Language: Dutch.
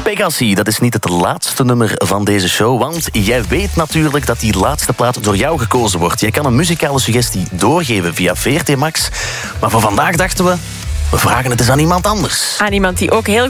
Pegassi, dat is niet het laatste nummer van deze show, want jij weet natuurlijk dat die laatste plaat door jou gekozen wordt. Jij kan een muzikale suggestie doorgeven via VRT Max, maar voor vandaag dachten we vragen het eens aan iemand anders. Aan iemand die ook heel